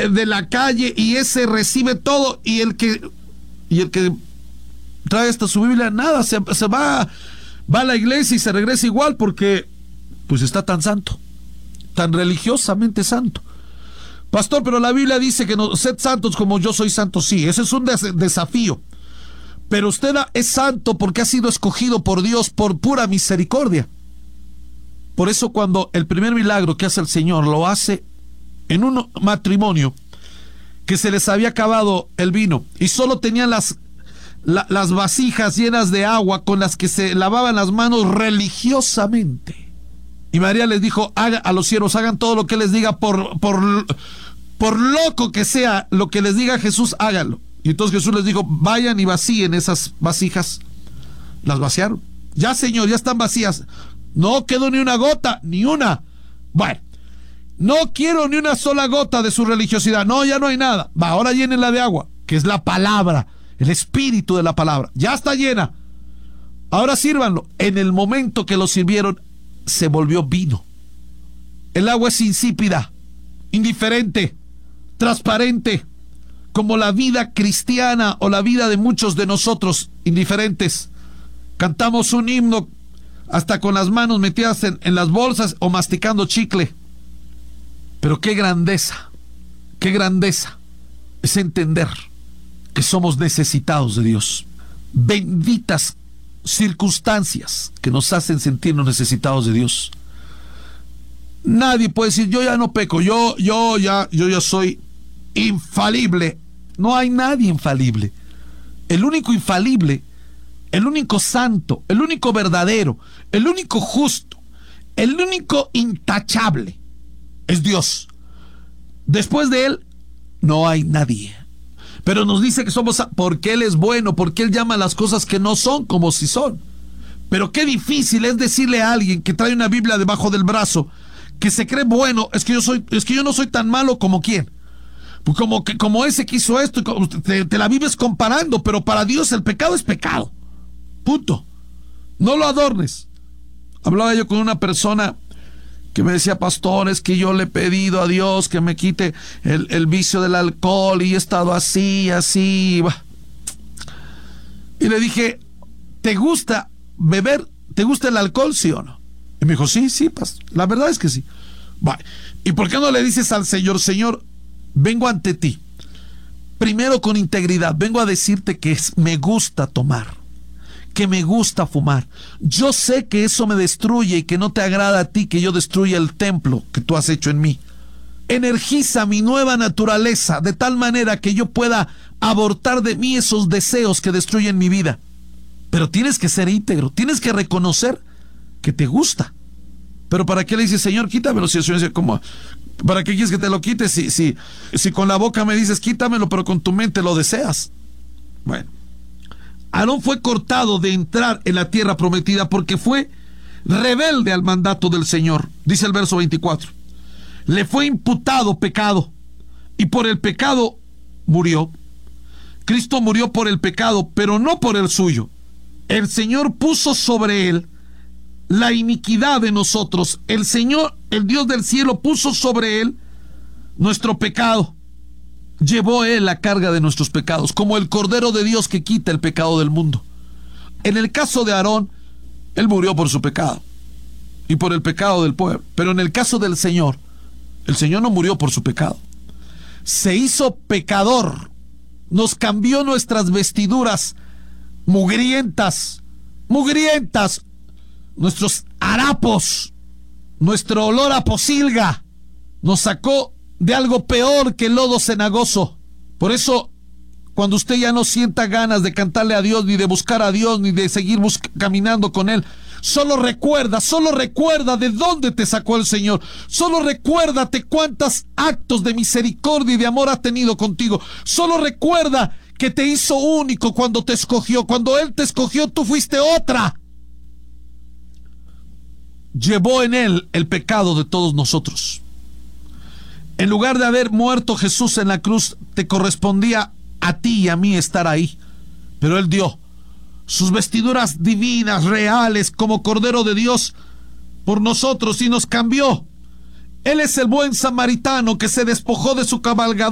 de la calle y ese recibe todo, y el que trae hasta su Biblia, nada, se va a la iglesia y se regresa igual porque pues está tan santo, tan religiosamente santo. Pastor, pero la Biblia dice que no, sed santos como yo soy santo. Sí, ese es un desafío, pero usted es santo porque ha sido escogido por Dios por pura misericordia. Por eso cuando el primer milagro que hace el Señor lo hace en un matrimonio que se les había acabado el vino y solo tenían las vasijas llenas de agua con las que se lavaban las manos religiosamente, y María les dijo a los siervos, hagan todo lo que les diga, por loco que sea lo que les diga Jesús, háganlo. Y entonces Jesús les dijo, vayan y vacíen esas vasijas. Las vaciaron. Ya, Señor, ya están vacías. No quedó ni una gota, ni una. Bueno, no quiero ni una sola gota de su religiosidad. No, ya no hay nada. Va, ahora llénenla de agua, que es la palabra, el espíritu de la palabra. Ya está llena. Ahora sírvanlo. En el momento que lo sirvieron, se volvió vino. El agua es insípida, indiferente, transparente, como la vida cristiana o la vida de muchos de nosotros, indiferentes. Cantamos un himno hasta con las manos metidas en las bolsas o masticando chicle. Pero qué grandeza es entender que somos necesitados de Dios. Benditas circunstancias que nos hacen sentirnos necesitados de Dios. Nadie puede decir, yo ya no peco, yo ya soy infalible. No hay nadie infalible. El único infalible, el único santo, el único verdadero, el único justo, el único intachable es Dios. Después de Él no hay nadie. Pero nos dice que somos porque Él es bueno, porque Él llama las cosas que no son como si son. Pero qué difícil es decirle a alguien que trae una Biblia debajo del brazo, que se cree bueno, es que yo no soy tan malo como quién. Pues como ese que hizo esto, te la vives comparando, pero para Dios el pecado es pecado. Punto. No lo adornes. Hablaba yo con una persona que me decía, pastor, es que yo le he pedido a Dios que me quite el vicio del alcohol y he estado así. Y le dije, ¿te gusta beber? ¿Te gusta el alcohol, sí o no? Y me dijo, sí, pastor, la verdad es que sí. ¿Y por qué no le dices al Señor, Señor, vengo ante ti, primero con integridad, vengo a decirte que me gusta tomar, que me gusta fumar. Yo sé que eso me destruye y que no te agrada a ti que yo destruya el templo que tú has hecho en mí. Energiza mi nueva naturaleza de tal manera que yo pueda abortar de mí esos deseos que destruyen mi vida. Pero tienes que ser íntegro, tienes que reconocer que te gusta. Pero ¿para qué le dices, Señor, quítamelo? Si el Señor dice, ¿cómo? ¿Para qué quieres que te lo quites? Si con la boca me dices, quítamelo, pero con tu mente lo deseas. Bueno, Aarón fue cortado de entrar en la tierra prometida porque fue rebelde al mandato del Señor. Dice el verso 24. Le fue imputado pecado y por el pecado murió. Cristo murió por el pecado, pero no por el suyo. El Señor puso sobre él la iniquidad de nosotros. El Señor, el Dios del cielo, puso sobre él nuestro pecado. Llevó él la carga de nuestros pecados, como el Cordero de Dios que quita el pecado del mundo. En el caso de Aarón, él murió por su pecado y por el pecado del pueblo. Pero en el caso del Señor, el Señor no murió por su pecado. Se hizo pecador, nos cambió nuestras vestiduras mugrientas, nuestros harapos, nuestro olor a pocilga, nos sacó de algo peor que el lodo cenagoso. Por eso, cuando usted ya no sienta ganas de cantarle a Dios, ni de buscar a Dios, ni de seguir caminando con Él, solo recuerda de dónde te sacó el Señor. Solo recuérdate cuántos actos de misericordia y de amor ha tenido contigo. Solo recuerda que te hizo único cuando te escogió. Cuando Él te escogió, tú fuiste otra. Llevó en Él el pecado de todos nosotros. En lugar de haber muerto Jesús en la cruz, te correspondía a ti y a mí estar ahí. Pero Él dio sus vestiduras divinas, reales, como Cordero de Dios, por nosotros y nos cambió. Él es el buen samaritano que se despojó de su cabalgador